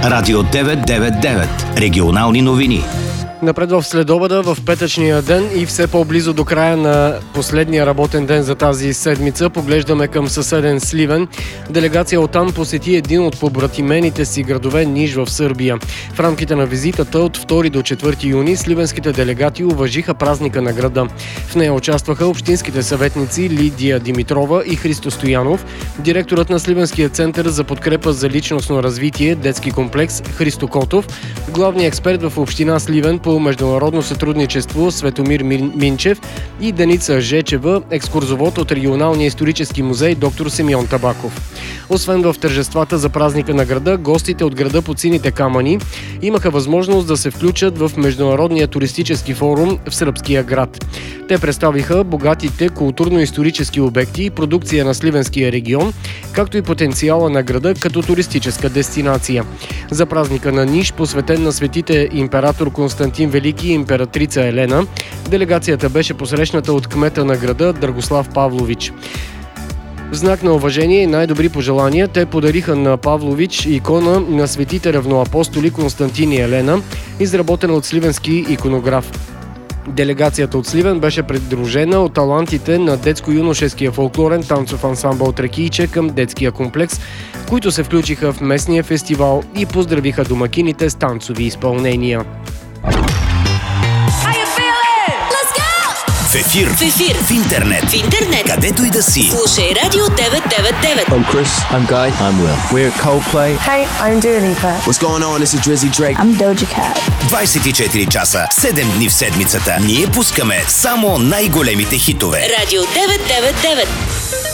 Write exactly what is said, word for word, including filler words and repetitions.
Радио деветстотин деветдесет и девет. Регионални новини. Напред в следобеда, в петъчния ден и все по-близо до края на последния работен ден за тази седмица, поглеждаме към съседен Сливен. Делегация оттам посети един от побратимените си градове Ниш в Сърбия. В рамките на визитата от втори до четвърти юни сливенските делегати уважиха празника на града. В нея участваха общинските съветници Лидия Димитрова и Христо Стоянов, директорът на Сливенския център за подкрепа за личностно развитие детски комплекс Христо Котов, главният експерт в община Сливен по международно сътрудничество Светомир Минчев и Деница Жечева, екскурзовод от регионалния исторически музей доктор Симеон Табаков. Освен в тържествата за празника на града, гостите от града под сините камъни имаха възможност да се включат в Международния туристически форум в сръбския град. Те представиха богатите културно-исторически обекти и продукция на Сливенския регион, както и потенциала на града като туристическа дестинация. За празника на Ниш, посветен на светите император Константин Велики и императрица Елена, делегацията беше посрещната от кмета на града Драгослав Павлович. В знак на уважение и най-добри пожелания те подариха на Павлович икона на светите равноапостоли Константин и Елена, изработена от сливенски иконограф. Делегацията от Сливен беше придружена от талантите на детско-юношеския фолклорен танцов ансамбъл Тракийче към детския комплекс, които се включиха в местния фестивал и поздравиха домакините с танцови изпълнения. В ефир, в ефир, в интернет, в интернет, където и да си. Слушай Радио деветстотин деветдесет и девет. I'm Chris. I'm Guy. I'm Will. We're Coldplay. Hey, I'm Dua Lipa. What's going on? This is Drizzy Drake. I'm Doja Cat. двайсет и четири часа, седем дни в седмицата. Ние пускаме само най-големите хитове. Радио деветстотин деветдесет и девет.